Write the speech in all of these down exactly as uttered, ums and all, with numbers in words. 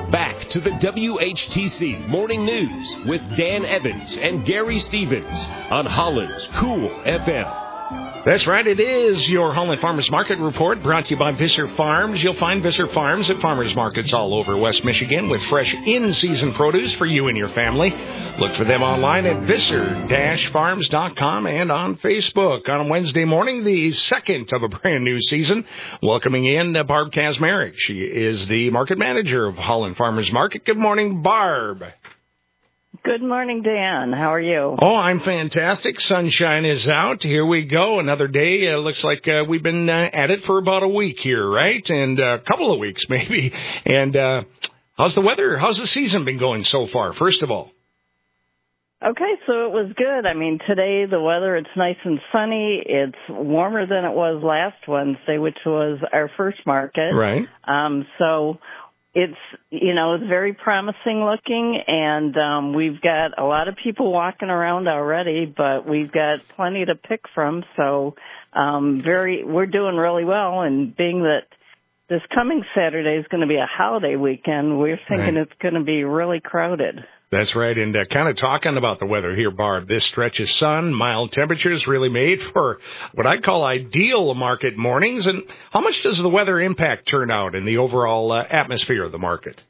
Back to the W H T C Morning News with Dan Evans and Gary Stevens on Holland's Cool F M. That's right, it is your Holland Farmers Market Report brought to you by Visser Farms. You'll find Visser Farms at farmers markets all over West Michigan with fresh in-season produce for you and your family. Look for them online at visser dash farms dot com and on Facebook. On Wednesday morning, the second of a brand new season, welcoming in Barb Kazmarek. She is the market manager of Holland Farmers Market. Good morning, Barb. Good morning, Dan. How are you? Oh, I'm fantastic. Sunshine is out. Here we go. Another day. Uh, looks like uh, we've been uh, at it for about a week here, right? And a uh, couple of weeks, maybe. And uh, how's the weather? How's the season been going so far, first of all? Okay, so it was good. I mean, today the weather, it's nice and sunny. It's warmer than it was last Wednesday, which was our first market. Right. Um, so... It's, you know, it's very promising looking, and um, we've got a lot of people walking around already, but we've got plenty to pick from, so um, very, we're doing really well, and being that this coming Saturday is going to be a holiday weekend, we're thinking right. It's going to be really crowded. That's right, and uh, kind of talking about the weather here, Barb, this stretch of sun, mild temperatures really made for what I call ideal market mornings. And how much does the weather impact turnout in the overall uh, atmosphere of the market?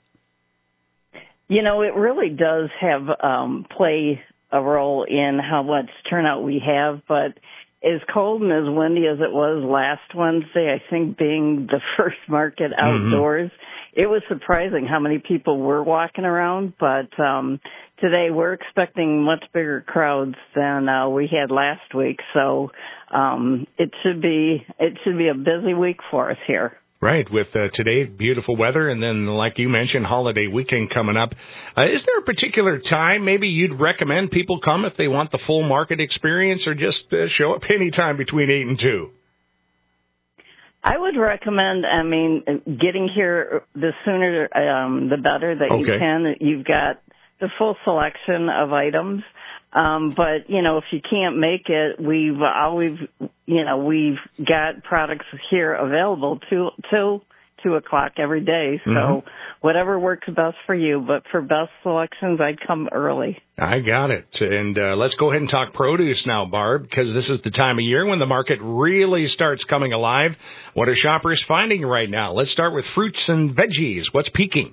You know, it really does have um, play a role in how much turnout we have, but as cold and as windy as it was last Wednesday, I think being the first market outdoors, mm-hmm. it was surprising how many people were walking around. But um, today we're expecting much bigger crowds than uh, we had last week. So um, it should be it should be a busy week for us here. Right, with uh, today, beautiful weather, and then, like you mentioned, holiday weekend coming up. Uh, is there a particular time maybe you'd recommend people come if they want the full market experience, or just uh, show up anytime between eight and two? I would recommend, I mean, getting here the sooner um, the better that okay. you can. You've got the full selection of items. Um, but, you know, if you can't make it, we've always, you know, we've got products here available till, till two o'clock every day. So mm-hmm. whatever works best for you. But for best selections, I'd come early. I got it. And uh, let's go ahead and talk produce now, Barb, because this is the time of year when the market really starts coming alive. What are shoppers finding right now? Let's start with fruits and veggies. What's peaking?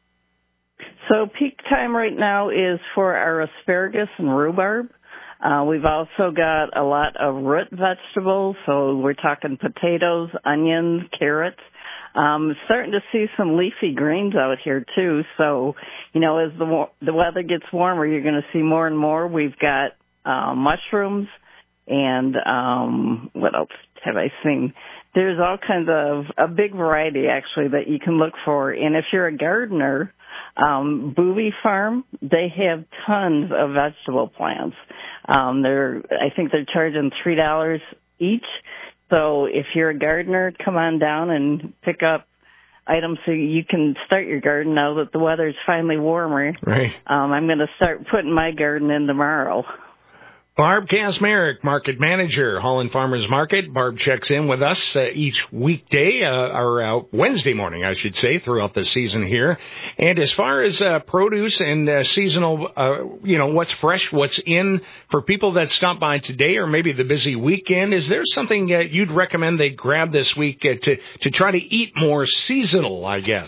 So peak time right now is for our asparagus and rhubarb. Uh, we've also got a lot of root vegetables, so we're talking potatoes, onions, carrots. Um, starting to see some leafy greens out here too. So, you know, as the the weather gets warmer, you're going to see more and more. We've got uh, mushrooms and um, what else have I seen? There's all kinds of a big variety actually that you can look for. And if you're a gardener, um, Bowie Farm, they have tons of vegetable plants. Um, they're, I think they're charging three dollars each. So if you're a gardener, come on down and pick up items so you can start your garden now that the weather's finally warmer. Right. Um, I'm going to start putting my garden in tomorrow. Barb Kazmarek, Market Manager, Holland Farmers Market. Barb checks in with us uh, each weekday, uh, or uh, Wednesday morning, I should say, throughout the season here. And as far as uh, produce and uh, seasonal, uh, you know, what's fresh, what's in for people that stop by today or maybe the busy weekend, is there something uh, you'd recommend they grab this week uh, to, to try to eat more seasonal, I guess?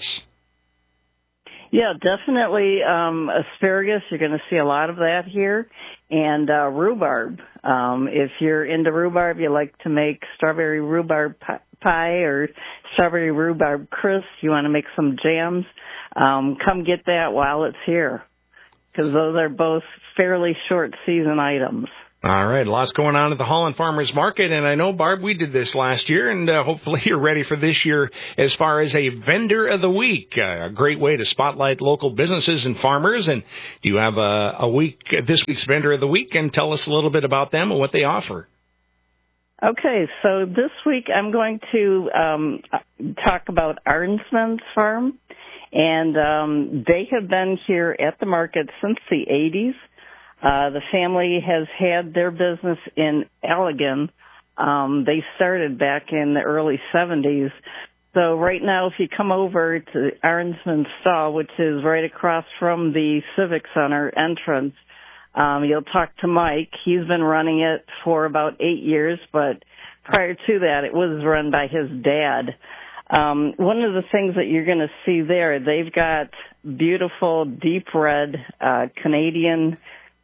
Yeah, definitely um, asparagus. You're going to see a lot of that here. And uh, rhubarb. Um, if you're into rhubarb, you like to make strawberry rhubarb pie or strawberry rhubarb crisp, you want to make some jams, um, come get that while it's here, because those are both fairly short season items. All right, lots going on at the Holland Farmers Market, and I know, Barb, we did this last year, and uh, hopefully you're ready for this year as far as a Vendor of the Week, uh, a great way to spotlight local businesses and farmers. And do you have a, a week, this week's Vendor of the Week, and tell us a little bit about them and what they offer? Okay, so this week I'm going to um, talk about Arnsman's Farm, and um, they have been here at the market since the eighties. Uh, the family has had their business in Allegan. Um, they started back in the early seventies. So right now, if you come over to Arnsman Stall, which is right across from the Civic Center entrance, um, you'll talk to Mike. He's been running it for about eight years, but prior to that, it was run by his dad. Um, one of the things that you're going to see there, they've got beautiful deep red uh, Canadian,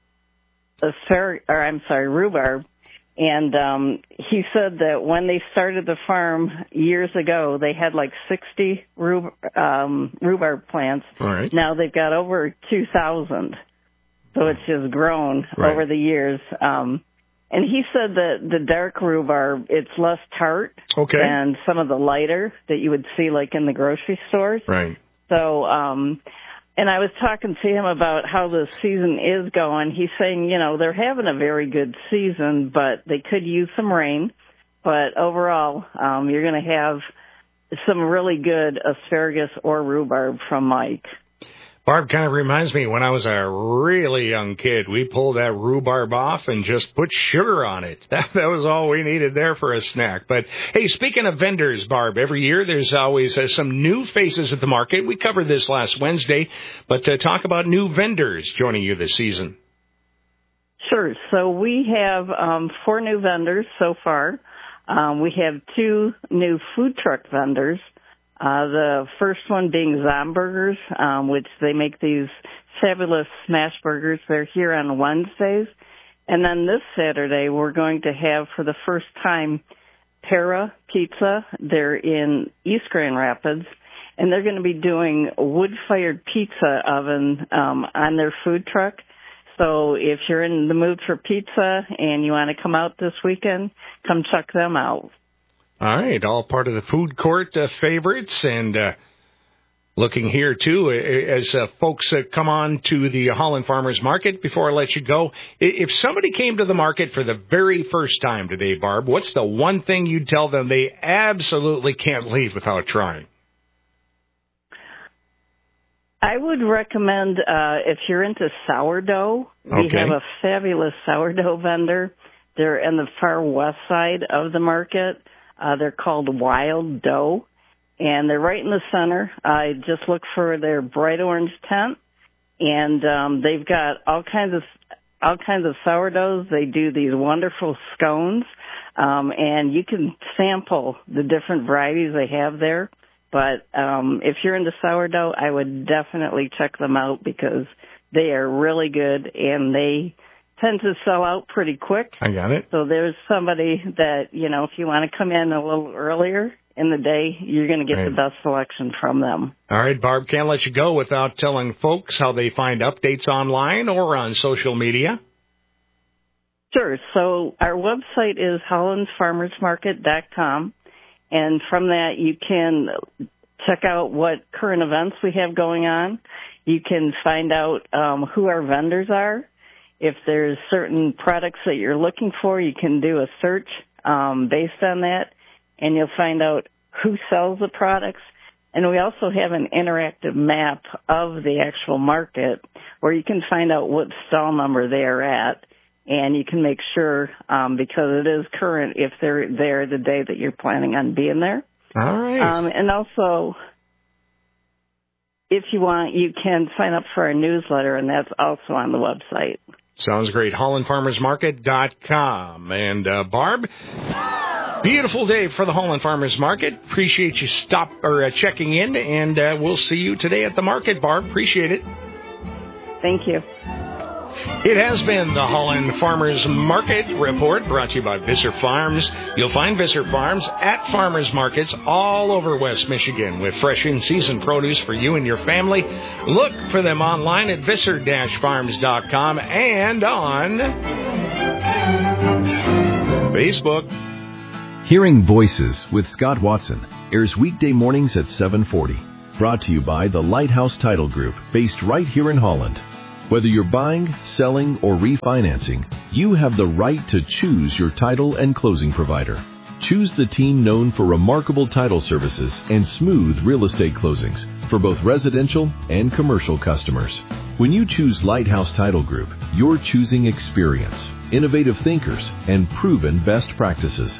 aspar- or I'm sorry, rhubarb. And um, he said that when they started the farm years ago, they had like sixty rhub- um, rhubarb plants. All right. Now they've got over two thousand. So it's just grown right. over the years. Um, and he said that the dark rhubarb, it's less tart okay. than some of the lighter that you would see like in the grocery stores. Right. So, um, and I was talking to him about how the season is going. He's saying, you know, they're having a very good season, but they could use some rain. But overall, um, you're going to have some really good asparagus or rhubarb from Mike. Barb kind of reminds me when I was a really young kid, we pulled that rhubarb off and just put sugar on it. That, that was all we needed there for a snack. But, hey, speaking of vendors, Barb, every year there's always uh, some new faces at the market. We covered this last Wednesday, but uh, talk about new vendors joining you this season. Sure. So we have um, four new vendors so far. Um, we have two new food truck vendors. Uh, the first one being Zomburgers, um, which they make these fabulous smash burgers. They're here on Wednesdays. And then this Saturday, we're going to have for the first time Para Pizza. They're in East Grand Rapids, and they're going to be doing a wood-fired pizza oven um, on their food truck. So if you're in the mood for pizza and you want to come out this weekend, come check them out. All right, all part of the food court uh, favorites, and uh, looking here, too, as uh, folks uh, come on to the Holland Farmers Market, before I let you go, if somebody came to the market for the very first time today, Barb, what's the one thing you'd tell them they absolutely can't leave without trying? I would recommend, uh, if you're into sourdough, we okay. have a fabulous sourdough vendor. They're in the far west side of the market. Uh, they're called Wild Dough, and they're right in the center. I just look for their bright orange tent, and um, they've got all kinds of all kinds of sourdoughs. They do these wonderful scones, um, and you can sample the different varieties they have there. But um, if you're into sourdough, I would definitely check them out because they are really good, and they tend to sell out pretty quick. I got it. So there's somebody that, you know, if you want to come in a little earlier in the day, you're going to get right. the best selection from them. All right, Barb, can't let you go without telling folks how they find updates online or on social media. Sure. So our website is holland farmers market dot com, and from that you can check out what current events we have going on. You can find out um, who our vendors are. If there's certain products that you're looking for, you can do a search um, based on that, and you'll find out who sells the products. And we also have an interactive map of the actual market where you can find out what stall number they are at, and you can make sure, um, because it is current, if they're there the day that you're planning on being there. All right. Um, and also, if you want, you can sign up for our newsletter, and that's also on the website. Sounds great. holland farmers market dot com. And, uh, Barb, beautiful day for the Holland Farmers Market. Appreciate you stop or uh, checking in, and uh, we'll see you today at the market, Barb. Appreciate it. Thank you. It has been the Holland Farmers Market Report, brought to you by Visser Farms. You'll find Visser Farms at farmers markets all over West Michigan with fresh in-season produce for you and your family. Look for them online at visser dash farms dot com and on Facebook. Hearing Voices with Scott Watson airs weekday mornings at seven forty. Brought to you by the Lighthouse Title Group, based right here in Holland. Whether you're buying, selling, or refinancing, you have the right to choose your title and closing provider. Choose the team known for remarkable title services and smooth real estate closings for both residential and commercial customers. When you choose Lighthouse Title Group, you're choosing experience, innovative thinkers, and proven best practices.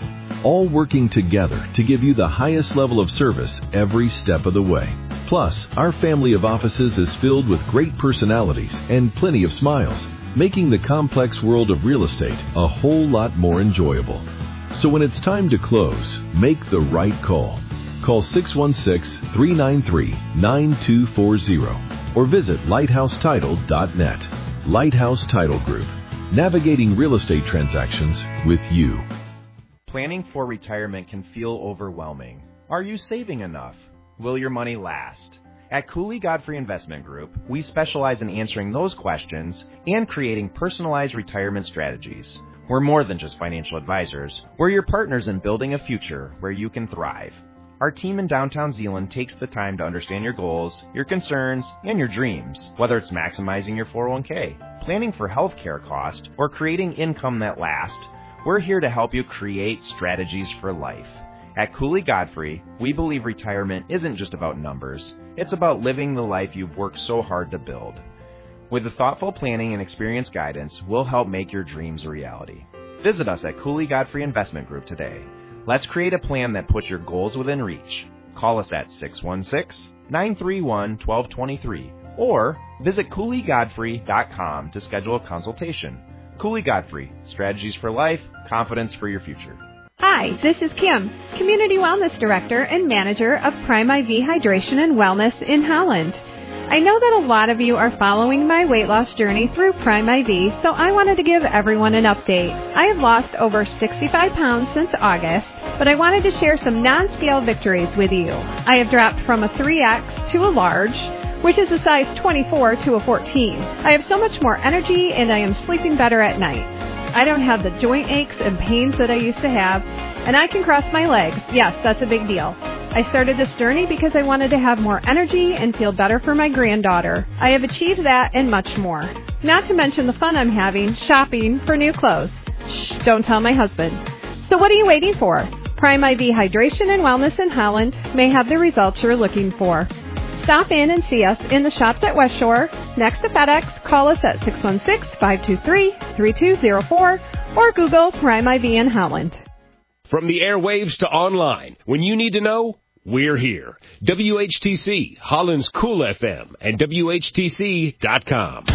all working together to give you the highest level of service every step of the way. Plus, our family of offices is filled with great personalities and plenty of smiles, making the complex world of real estate a whole lot more enjoyable. So when it's time to close, make the right call. Call six one six, three nine three, nine two four zero or visit lighthouse title dot net. Lighthouse Title Group, navigating real estate transactions with you. Planning for retirement can feel overwhelming. Are you saving enough? Will your money last? At Cooley Godfrey Investment Group, we specialize in answering those questions and creating personalized retirement strategies. We're more than just financial advisors. We're your partners in building a future where you can thrive. Our team in downtown Zeeland takes the time to understand your goals, your concerns, and your dreams, whether it's maximizing your four oh one k, planning for health care costs, or creating income that lasts. We're here to help you create strategies for life. At Cooley Godfrey, we believe retirement isn't just about numbers. It's about living the life you've worked so hard to build. With the thoughtful planning and experienced guidance, we'll help make your dreams a reality. Visit us at Cooley Godfrey Investment Group today. Let's create a plan that puts your goals within reach. Call us at six one six, nine three one, one two two three or visit cooley godfrey dot com to schedule a consultation. Cooley Godfrey, strategies for life, confidence for your future. Hi, this is Kim, Community Wellness Director and Manager of Prime I V Hydration and Wellness in Holland. I know that a lot of you are following my weight loss journey through Prime I V, so I wanted to give everyone an update. I have lost over sixty-five pounds since August, but I wanted to share some non-scale victories with you. I have dropped from a three X to a large, which is a size twenty-four to a fourteen. I have so much more energy and I am sleeping better at night. I don't have the joint aches and pains that I used to have, and I can cross my legs. Yes, that's a big deal. I started this journey because I wanted to have more energy and feel better for my granddaughter. I have achieved that and much more. Not to mention the fun I'm having shopping for new clothes. Shh, don't tell my husband. So what are you waiting for? Prime I V Hydration and Wellness in Holland may have the results you're looking for. Stop in and see us in the shops at West Shore, next to FedEx. Call us at six one six, five two three, three two zero four or Google Prime I V in Holland. From the airwaves to online, when you need to know, we're here. W H T C, Holland's Cool F M, and W H T C dot com.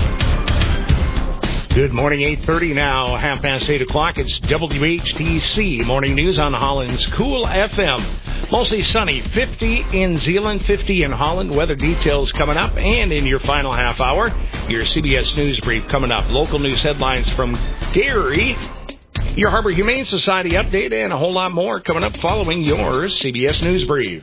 Good morning, eight thirty now, half past eight o'clock. It's W H T C Morning News on Holland's Cool F M. Mostly sunny, fifty in Zeeland, fifty in Holland. Weather details coming up, and in your final half hour, your C B S News Brief coming up. Local news headlines from Gary, your Harbor Humane Society update, and a whole lot more coming up following your C B S News Brief.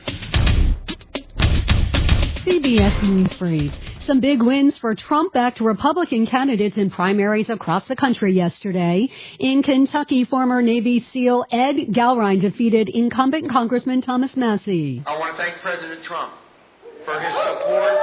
C B S News Brief. Some big wins for Trump-backed Republican candidates in primaries across the country yesterday. In Kentucky, former Navy SEAL Ed Galrine defeated incumbent Congressman Thomas Massie. I want to thank President Trump for his support,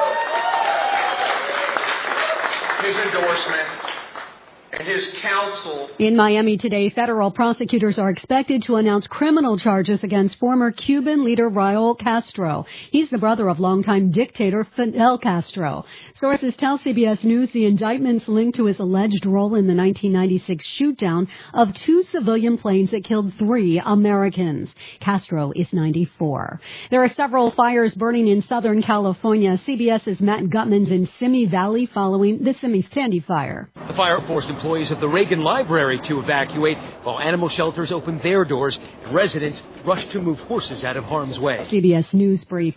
his endorsement, and his counsel. In Miami today, federal prosecutors are expected to announce criminal charges against former Cuban leader Raul Castro. He's the brother of longtime dictator Fidel Castro. Sources tell C B S News the indictments linked to his alleged role in the nineteen ninety-six shoot-down of two civilian planes that killed three Americans. Castro is ninety-four. There are several fires burning in Southern California. CBS's Matt Gutman's in Simi Valley following the Simi Sandy fire. The fire forced employees of the Reagan Library to evacuate while animal shelters opened their doors and residents rushed to move horses out of harm's way. C B S News Brief.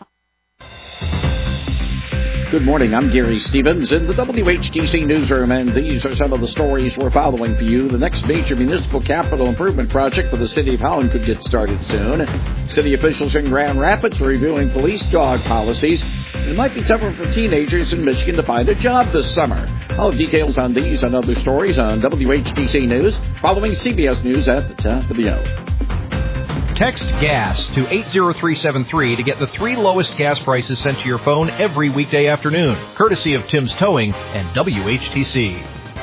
Good morning, I'm Gary Stevens in the W H T C newsroom, and these are some of the stories we're following for you. The next major municipal capital improvement project for the City of Holland could get started soon. City officials in Grand Rapids are reviewing police dog policies. It might be tougher for teenagers in Michigan to find a job this summer. All details on these and other stories on W H T C News, following C B S News at the top of the hour. Text GAS to eight zero three seven three to get the three lowest gas prices sent to your phone every weekday afternoon, courtesy of Tim's Towing and W H T C.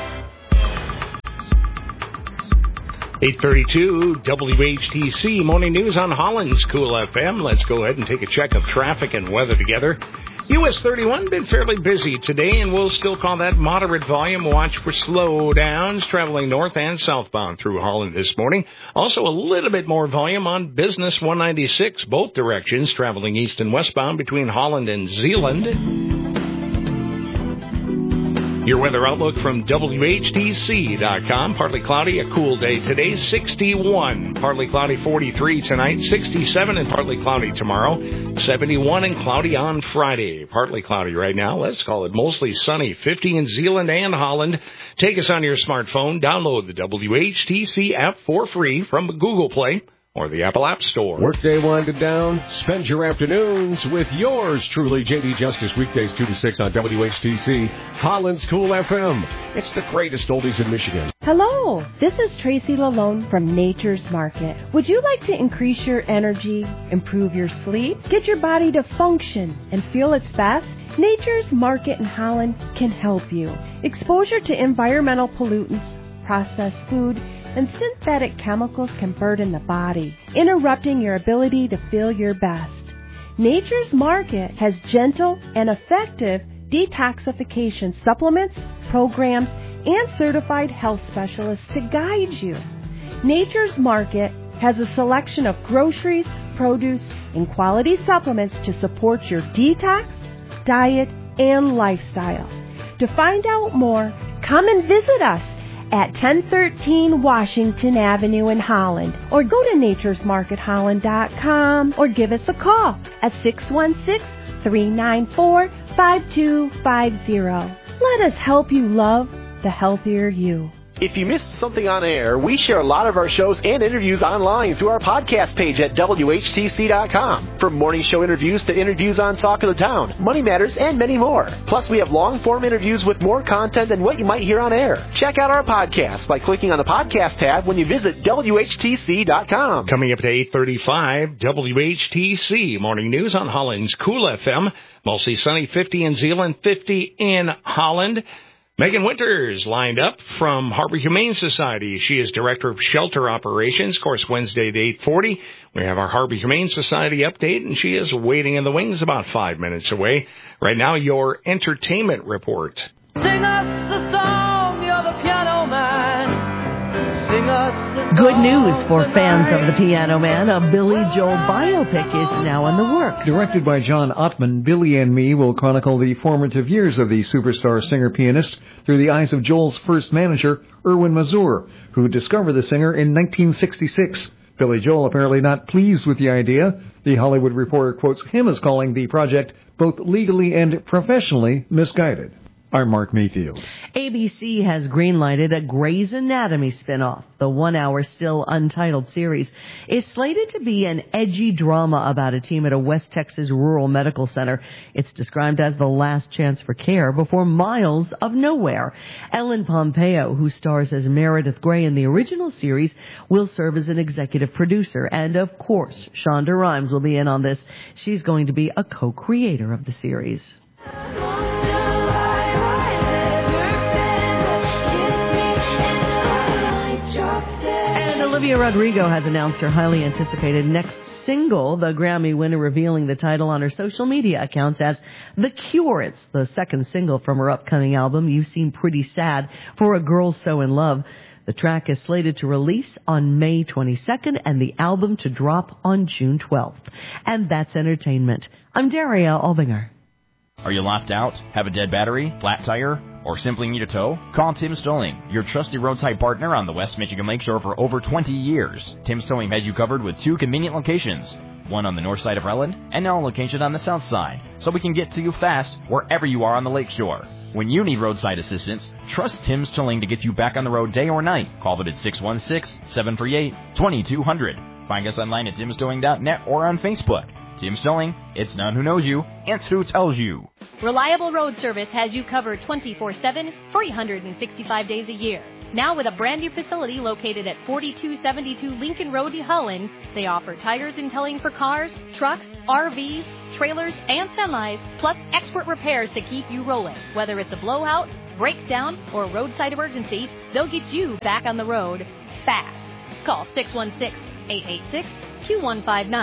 eight thirty-two W H T C Morning News on Holland's Cool F M. Let's go ahead and take a check of traffic and weather together. U S thirty-one been fairly busy today, and we'll still call that moderate volume. Watch for slowdowns traveling north and southbound through Holland this morning. Also a little bit more volume on Business one ninety-six, both directions, traveling east and westbound between Holland and Zeeland. Your weather outlook from W H T C dot com. Partly cloudy, a cool day today, sixty-one. Partly cloudy, forty-three tonight, sixty-seven and partly cloudy tomorrow, seventy-one and cloudy on Friday. Partly cloudy right now. Let's call it mostly sunny, fifty in Zeeland and Holland. Take us on your smartphone. Download the W H T C app for free from Google Play or the Apple App Store. Workday winded down. Spend your afternoons with yours truly, J D Justice, weekdays two to six on W H T C, Holland's Cool F M. It's the greatest oldies in Michigan. Hello, this is Tracy Lalone from Nature's Market. Would you like to increase your energy, improve your sleep, get your body to function and feel its best? Nature's Market in Holland can help you. Exposure to environmental pollutants, processed food, and synthetic chemicals can burden the body, interrupting your ability to feel your best. Nature's Market has gentle and effective detoxification supplements, programs, and certified health specialists to guide you. Nature's Market has a selection of groceries, produce, and quality supplements to support your detox, diet, and lifestyle. To find out more, come and visit us at ten thirteen Washington Avenue in Holland, or go to natures market holland dot com, or give us a call at six one six, three nine four, five two five zero. Let us help you love the healthier you. If you missed something on air, we share a lot of our shows and interviews online through our podcast page at W H T C dot com. From morning show interviews to interviews on Talk of the Town, Money Matters, and many more. Plus, we have long-form interviews with more content than what you might hear on air. Check out our podcast by clicking on the podcast tab when you visit W H T C dot com. Coming up at eight thirty-five, W H T C Morning News on Holland's Cool F M. Mostly sunny, fifty in Zeeland, fifty in Holland. Megan Winters lined up from Harbor Humane Society. She is Director of Shelter Operations. Of course, Wednesday at eight forty, we have our Harbor Humane Society update, and she is waiting in the wings about five minutes away. Right now, your entertainment report. Sing us a song, you're the piano man. Sing us a song. Good news for fans of the Piano Man. A Billy Joel biopic is now in the works. Directed by John Ottman, Billy and Me will chronicle the formative years of the superstar singer-pianist through the eyes of Joel's first manager, Erwin Mazur, who discovered the singer in nineteen sixty-six. Billy Joel apparently not pleased with the idea. The Hollywood Reporter quotes him as calling the project both legally and professionally misguided. I'm Mark Mayfield. A B C has greenlighted a Grey's Anatomy spinoff. The one-hour, still untitled series is slated to be an edgy drama about a team at a West Texas rural medical center. It's described as the last chance for care before miles of nowhere. Ellen Pompeo, who stars as Meredith Grey in the original series, will serve as an executive producer. And, of course, Shonda Rhimes will be in on this. She's going to be a co-creator of the series. Olivia Rodrigo has announced her highly anticipated next single, the Grammy winner revealing the title on her social media accounts as The Cure. It's the second single from her upcoming album, You Seem Pretty Sad for a Girl So in Love. The track is slated to release on May twenty-second and the album to drop on June twelfth. And that's entertainment. I'm Daria Albinger. Are you locked out? Have a dead battery? Flat tire? Or simply need a tow? Call Tim's Towing, your trusted roadside partner on the West Michigan Lakeshore for over twenty years. Tim's Towing has you covered with two convenient locations, one on the north side of Relland and now a location on the south side, so we can get to you fast wherever you are on the lakeshore. When you need roadside assistance, trust Tim's Towing to get you back on the road day or night. Call them at six one six, seven three eight, two two zero zero. Find us online at tims towing dot net or on Facebook. Tim's Towing, it's not who knows you, it's who tells you. Reliable Road Service has you covered twenty-four seven, three hundred sixty-five days a year. Now with a brand new facility located at forty-two seventy-two Lincoln Road, Holland, they offer tires and towing for cars, trucks, R Vs, trailers, and semis, plus expert repairs to keep you rolling. Whether it's a blowout, breakdown, or roadside emergency, they'll get you back on the road fast. Call six one six, eight eight six, two one five nine.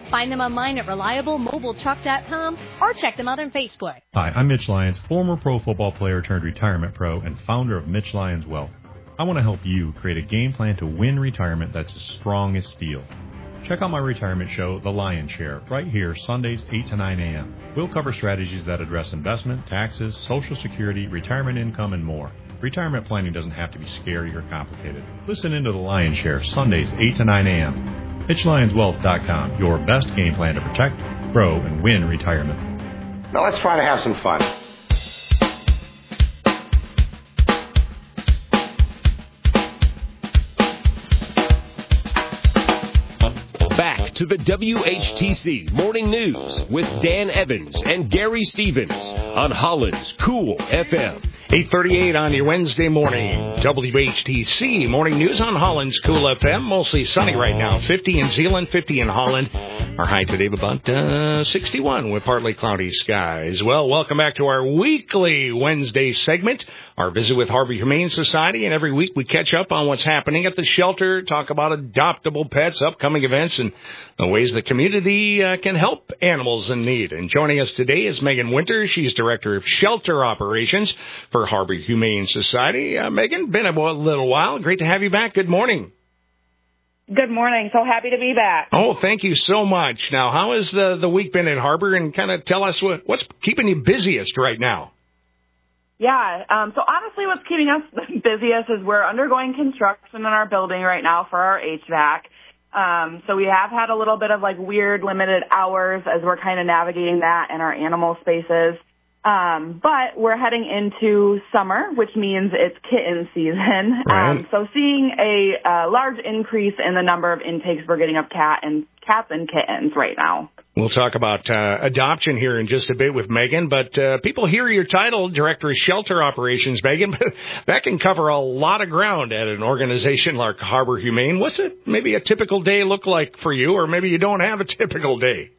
Find them online at reliable mobile truck dot com or check them out on Facebook. Hi, I'm Mitch Lyons, former pro football player turned retirement pro and founder of Mitch Lyons Wealth. I want to help you create a game plan to win retirement that's as strong as steel. Check out my retirement show, The Lion's Share, right here, Sundays, eight to nine a.m. We'll cover strategies that address investment, taxes, Social Security, retirement income, and more. Retirement planning doesn't have to be scary or complicated. Listen into The Lion's Share, Sundays, eight to nine a.m. Mitch Lyons Wealth dot com, your best game plan to protect, grow, and win retirement. Now let's try to have some fun. Back to the W H T C Morning News with Dan Evans and Gary Stevens on Holland's Cool F M. eight thirty-eight on your Wednesday morning. W H T C Morning News on Holland's Cool F M. Mostly sunny right now. fifty in Zeeland, fifty in Holland. Our high today of about uh, sixty-one with partly cloudy skies. Well, welcome back to our weekly Wednesday segment, our visit with Harbor Humane Society. And every week we catch up on what's happening at the shelter, talk about adoptable pets, upcoming events, and the ways the community uh, can help animals in need. And joining us today is Megan Winter. She's Director of Shelter Operations for Harbor Humane Society. Uh, Megan, been a little while. Great to have you back. Good morning. Good morning. So happy to be back. Oh, thank you so much. Now, how has the, the week been at Harbor? And kind of tell us what, what's keeping you busiest right now. Yeah, um, so honestly what's keeping us busiest is we're undergoing construction in our building right now for our H V A C. Um, so we have had a little bit of like weird limited hours as we're kind of navigating that in our animal spaces. Um, but we're heading into summer, which means it's kitten season. Right. Um, so seeing a uh, large increase in the number of intakes we're getting of cat and cats and kittens right now. We'll talk about uh, adoption here in just a bit with Megan, but uh, people hear your title, Director of Shelter Operations, Megan, but that can cover a lot of ground at an organization like Harbor Humane. What's it maybe a typical day look like for you, or maybe you don't have a typical day?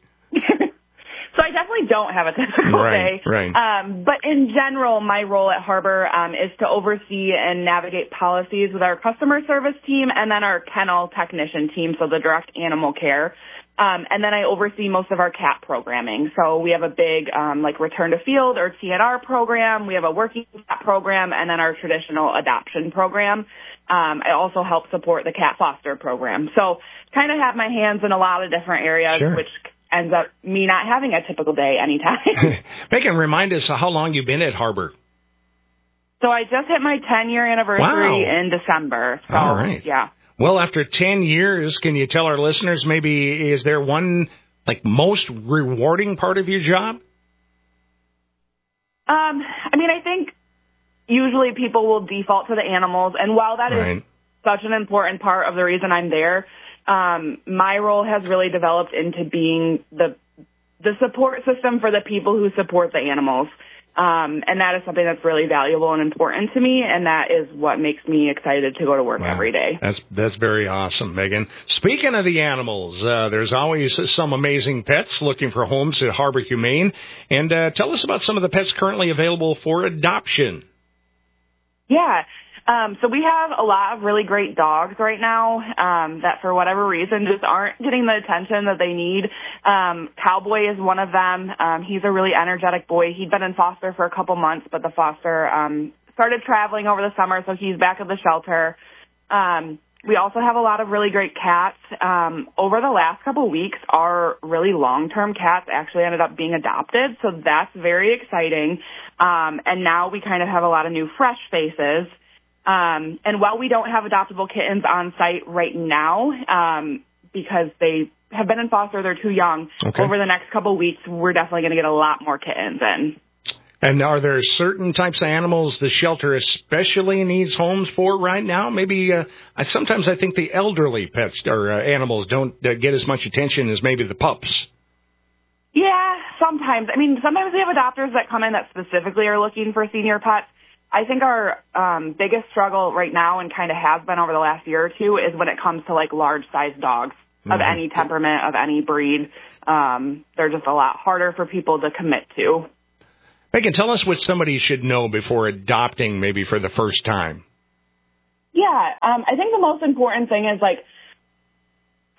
So I definitely don't have a typical right, day. Right. Um, but in general, my role at Harbor um, is to oversee and navigate policies with our customer service team and then our kennel technician team, so the direct animal care. Um, and then I oversee most of our cat programming. So we have a big, um, like return to field or T N R program. We have a working cat program and then our traditional adoption program. Um, I also help support the cat foster program. So kind of have my hands in a lot of different areas, sure. which ends up me not having a typical day anytime. Megan, remind us how long you've been at Harbor. So I just hit my ten-year anniversary wow. in December. So, all right. Yeah. Well, after ten years, can you tell our listeners maybe is there one like most rewarding part of your job? Um, I mean, I think usually people will default to the animals, and while that right. is such an important part of the reason I'm there, um, my role has really developed into being the the support system for the people who support the animals. Um, and that is something that's really valuable and important to me, and that is what makes me excited to go to work wow. every day. That's that's very awesome, Megan. Speaking of the animals, uh, there's always some amazing pets looking for homes at Harbor Humane. And uh, tell us about some of the pets currently available for adoption. Yeah. Um, so we have a lot of really great dogs right now um, that for whatever reason just aren't getting the attention that they need. Um, Cowboy is one of them. Um, he's a really energetic boy. He'd been in foster for a couple months, but the foster um, started traveling over the summer, so he's back at the shelter. Um, we also have a lot of really great cats. Um, over the last couple of weeks, our really long-term cats actually ended up being adopted, so that's very exciting. Um, and now we kind of have a lot of new fresh faces. Um, and while we don't have adoptable kittens on site right now, um, because they have been in foster, they're too young, okay. over the next couple of weeks, we're definitely going to get a lot more kittens in. And are there certain types of animals the shelter especially needs homes for right now? Maybe uh, I, sometimes I think the elderly pets or uh, animals don't uh, get as much attention as maybe the pups. Yeah, sometimes. I mean, sometimes we have adopters that come in that specifically are looking for senior pets. I think our um, biggest struggle right now, and kind of has been over the last year or two, is when it comes to like large-sized dogs mm-hmm. of any temperament, of any breed. Um, they're just a lot harder for people to commit to. Megan, tell us what somebody should know before adopting, maybe for the first time. Yeah, um, I think the most important thing is like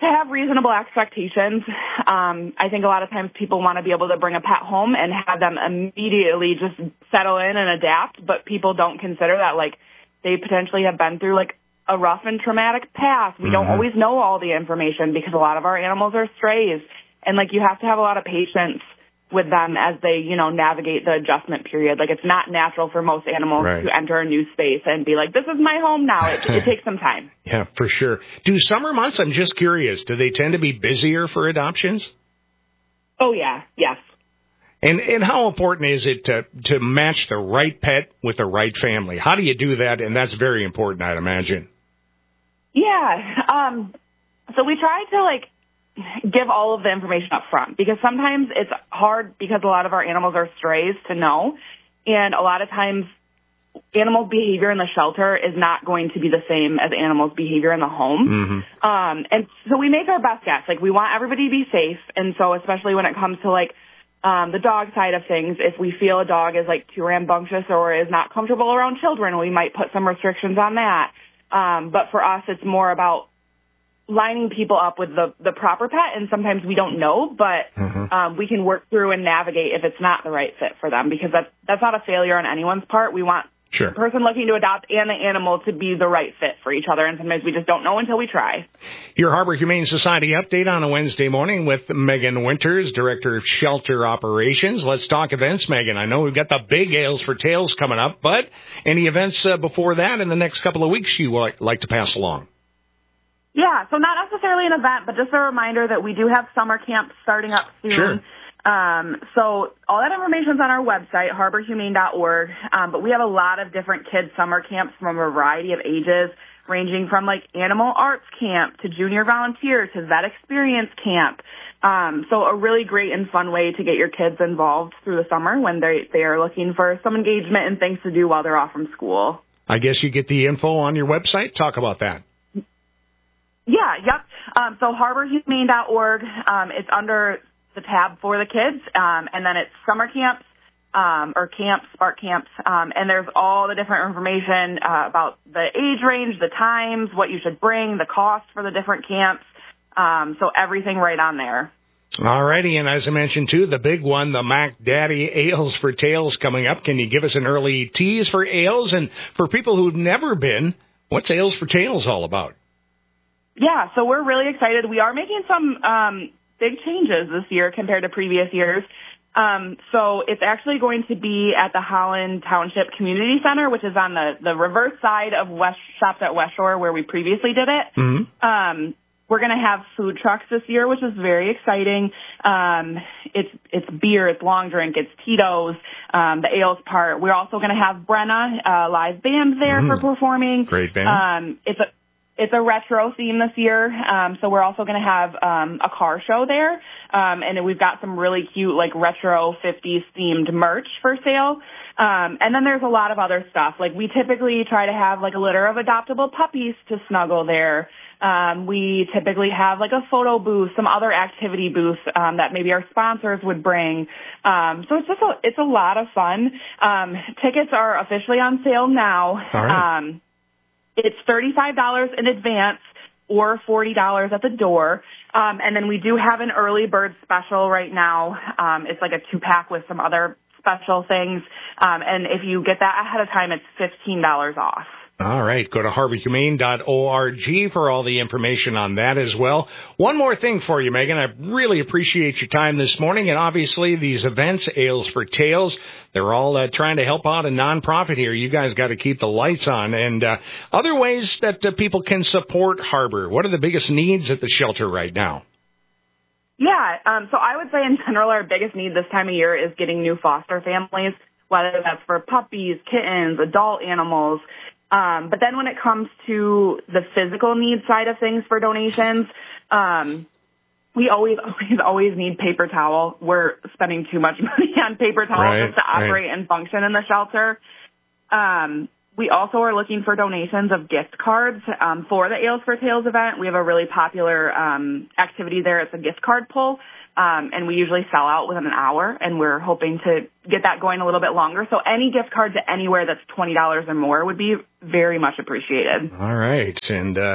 to have reasonable expectations. Um, I think a lot of times people want to be able to bring a pet home and have them immediately just settle in and adapt, but people don't consider that, like, they potentially have been through, like, a rough and traumatic past. We mm-hmm. don't always know all the information because a lot of our animals are strays. And, like, you have to have a lot of patience with them as they, you know, navigate the adjustment period. Like, it's not natural for most animals right. to enter a new space and be like, this is my home now. It, it takes some time. Yeah, for sure. Do summer months, I'm just curious, do they tend to be busier for adoptions? Oh, yeah. Yes. And and how important is it to, to match the right pet with the right family? How do you do that? And that's very important, I'd imagine. Yeah. Um, so we try to, like, give all of the information up front because sometimes it's hard because a lot of our animals are strays to know. And a lot of times animal behavior in the shelter is not going to be the same as animals' behavior in the home. Mm-hmm. Um, and so we make our best guess. Like, we want everybody to be safe. And so especially when it comes to, like, um, the dog side of things, if we feel a dog is, like, too rambunctious or is not comfortable around children, we might put some restrictions on that. Um, but for us, it's more about lining people up with the, the proper pet, and sometimes we don't know, but mm-hmm. um, we can work through and navigate if it's not the right fit for them, because that's, that's not a failure on anyone's part. We want sure. the person looking to adopt and the animal to be the right fit for each other, and sometimes we just don't know until we try. Your Harbor Humane Society update on a Wednesday morning with Megan Winters, Director of Shelter Operations. Let's talk events, Megan. I know we've got the big Ales for Tails coming up, but any events uh, before that in the next couple of weeks you would like to pass along? Yeah, so not necessarily an event, but just a reminder that we do have summer camps starting up soon. Sure. Um, so all that information is on our website, harbor humane dot org, um, but we have a lot of different kids' summer camps from a variety of ages, ranging from, like, animal arts camp to junior volunteer to vet experience camp. Um, so a really great and fun way to get your kids involved through the summer when they they are looking for some engagement and things to do while they're off from school. I guess you get the info on your website. Talk about that. Yeah, yep. Um, so harbor humane dot org, um, it's under the tab for the kids, um, and then it's summer camps, um, or camps, spark camps, um, and there's all the different information uh, about the age range, the times, what you should bring, the cost for the different camps, um, so everything right on there. All righty, and as I mentioned, too, the big one, the Mac Daddy Ales for Tails coming up. Can you give us an early tease for Ales? And for people who've never been, what's Ales for Tails all about? Yeah, so we're really excited. We are making some um, big changes this year compared to previous years. Um, so it's actually going to be at the Holland Township Community Center, which is on the, the reverse side of West Shops at West Shore where we previously did it. Mm-hmm. Um, we're going to have food trucks this year, which is very exciting. Um, it's it's beer, it's long drink, it's Tito's, um, the ales part. We're also going to have Brenna, uh, live band there mm. for performing. Great band. Um, it's a It's a retro theme this year, um, so we're also going to have um, a car show there, um, and we've got some really cute, like, retro fifties themed merch for sale. Um, and then there's a lot of other stuff. Like, we typically try to have, like, a litter of adoptable puppies to snuggle there. Um, we typically have, like, a photo booth, some other activity booths um, that maybe our sponsors would bring. Um, so it's just a, it's a lot of fun. Um, tickets are officially on sale now. All right. Um, It's thirty-five dollars in advance or forty dollars at the door. Um, and then we do have an early bird special right now. Um, it's like a two-pack with some other special things. Um, and if you get that ahead of time, it's fifteen dollars off. All right. Go to harbor humane dot org for all the information on that as well. One more thing for you, Megan. I really appreciate your time this morning. And obviously, these events, Ales for Tails, they're all uh, trying to help out a nonprofit here. You guys got to keep the lights on. And uh, other ways that uh, people can support Harbor. What are the biggest needs at the shelter right now? Yeah. Um, so I would say in general, our biggest need this time of year is getting new foster families, whether that's for puppies, kittens, adult animals. Um, but then when it comes to the physical needs side of things for donations, um, we always, always, always need paper towel. We're spending too much money on paper towels right, just to operate right. and function in the shelter. Um, we also are looking for donations of gift cards um, for the Ales for Tails event. We have a really popular um, activity there. It's a gift card pull. Um, and we usually sell out within an hour, and we're hoping to get that going a little bit longer. So any gift card to anywhere that's twenty dollars or more would be very much appreciated. All right. And uh,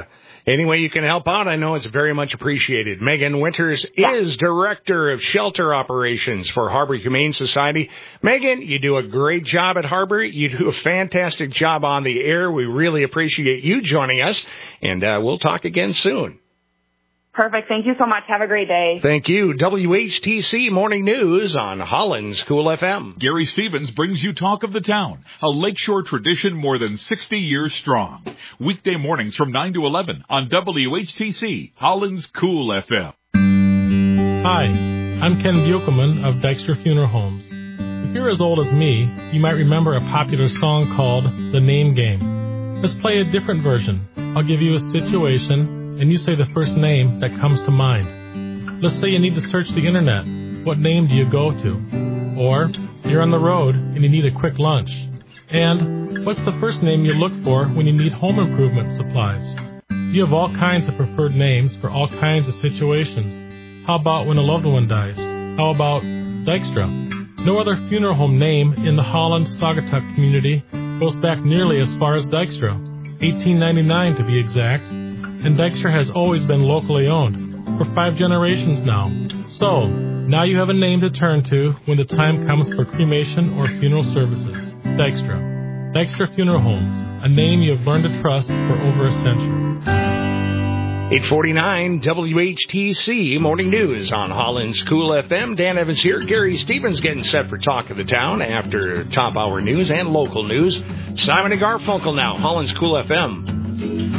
Any way you can help out, I know it's very much appreciated. Megan Winters Yeah. is Director of Shelter Operations for Harbor Humane Society. Megan, you do a great job at Harbor. You do a fantastic job on the air. We really appreciate you joining us, and uh, we'll talk again soon. Perfect. Thank you so much. Have a great day. Thank you. W H T C Morning News on Holland's Cool F M. Gary Stevens brings you Talk of the Town, a lakeshore tradition more than sixty years strong. Weekday mornings from nine to eleven on W H T C, Holland's Cool F M. Hi, I'm Ken Buchelman of Dykstra Funeral Homes. If you're as old as me, you might remember a popular song called The Name Game. Let's play a different version. I'll give you a situation, and you say the first name that comes to mind. Let's say you need to search the internet. What name do you go to? Or you're on the road and you need a quick lunch. And what's the first name you look for when you need home improvement supplies? You have all kinds of preferred names for all kinds of situations. How about when a loved one dies? How about Dykstra? No other funeral home name in the Holland-Saugatuck community goes back nearly as far as Dykstra, eighteen ninety-nine to be exact. And Dykstra has always been locally owned, for five generations now. So, now you have a name to turn to when the time comes for cremation or funeral services. Dykstra. Dykstra Funeral Homes, a name you have learned to trust for over a century. eight forty-nine W H T C Morning News on Holland's Cool F M. Dan Evans here. Gary Stevens getting set for Talk of the Town after top hour news and local news. Simon and Garfunkel now, Holland's Cool F M.